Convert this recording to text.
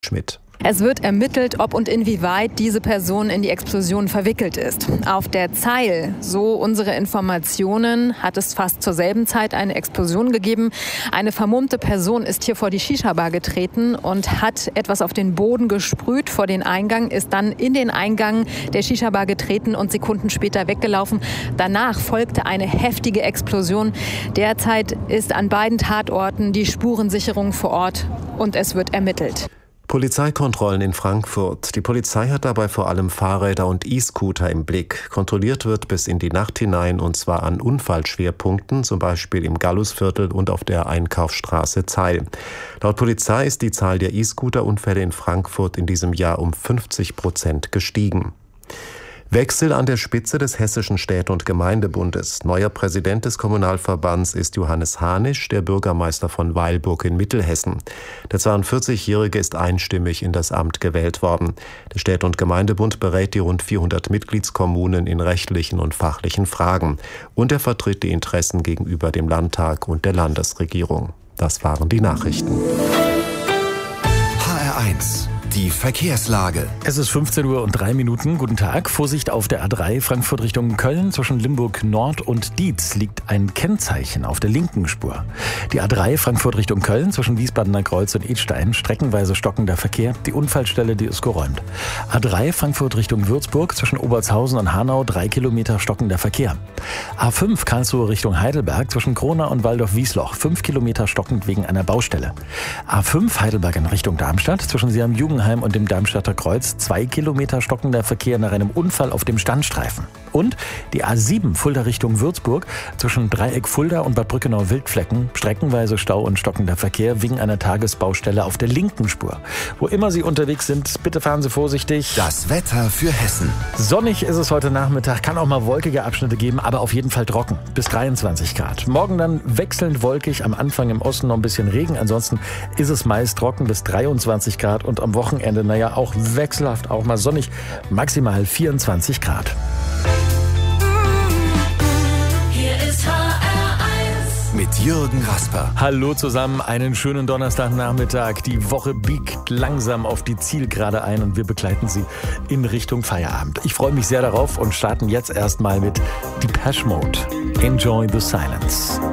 Schmidt. Es wird ermittelt, ob und inwieweit diese Person in die Explosion verwickelt ist. Auf der Zeil, so unsere Informationen, hat es fast zur selben Zeit eine Explosion gegeben. Eine vermummte Person ist hier vor die Shisha-Bar getreten und hat etwas auf den Boden gesprüht vor den Eingang, ist dann in den Eingang der Shisha-Bar getreten und Sekunden später weggelaufen. Danach folgte eine heftige Explosion. Derzeit ist an beiden Tatorten die Spurensicherung vor Ort und es wird ermittelt. Polizeikontrollen in Frankfurt. Die Polizei hat dabei vor allem Fahrräder und E-Scooter im Blick. Kontrolliert wird bis in die Nacht hinein und zwar an Unfallschwerpunkten, zum Beispiel im Gallusviertel und auf der Einkaufsstraße Zeil. Laut Polizei ist die Zahl der E-Scooter-Unfälle in Frankfurt in diesem Jahr um 50% gestiegen. Wechsel an der Spitze des Hessischen Städte- und Gemeindebundes. Neuer Präsident des Kommunalverbands ist Johannes Hanisch, der Bürgermeister von Weilburg in Mittelhessen. Der 42-Jährige ist einstimmig in das Amt gewählt worden. Der Städte- und Gemeindebund berät die rund 400 Mitgliedskommunen in rechtlichen und fachlichen Fragen. Und er vertritt die Interessen gegenüber dem Landtag und der Landesregierung. Das waren die Nachrichten. HR1. Die Verkehrslage. Es ist 15:03 Uhr. Guten Tag. Vorsicht auf der A3 Frankfurt Richtung Köln. Zwischen Limburg Nord und Dietz liegt ein Kennzeichen auf der linken Spur. Die A3 Frankfurt Richtung Köln zwischen Wiesbadener Kreuz und Idstein. Streckenweise stockender Verkehr. Die Unfallstelle, die ist geräumt. A3 Frankfurt Richtung Würzburg zwischen Obertshausen und Hanau 3 Kilometer stockender Verkehr. A5 Karlsruhe Richtung Heidelberg zwischen Krona und Waldorf-Wiesloch 5 Kilometer stockend wegen einer Baustelle. A5 Heidelberg in Richtung Darmstadt zwischen Seeheim-Jugenheim und dem Darmstadter Kreuz 2 Kilometer stockender Verkehr nach einem Unfall auf dem Standstreifen. Und die A7 Fulda Richtung Würzburg zwischen Dreieck Fulda und Bad Brückenau-Wildflecken streckenweise Stau und stockender Verkehr wegen einer Tagesbaustelle auf der linken Spur. Wo immer Sie unterwegs sind, bitte fahren Sie vorsichtig. Das Wetter für Hessen. Sonnig ist es heute Nachmittag, kann auch mal wolkige Abschnitte geben, aber auf jeden Fall trocken, bis 23 Grad. Morgen dann wechselnd wolkig, am Anfang im Osten noch ein bisschen Regen, ansonsten ist es meist trocken bis 23 Grad und am Wochenende, auch wechselhaft, auch mal sonnig, maximal 24 Grad. Hier ist HR1 mit Jürgen Rasper. Hallo zusammen, einen schönen Donnerstagnachmittag. Die Woche biegt langsam auf die Zielgerade ein und wir begleiten Sie in Richtung Feierabend. Ich freue mich sehr darauf und starten jetzt erstmal mit Depeche Mode. Enjoy the Silence.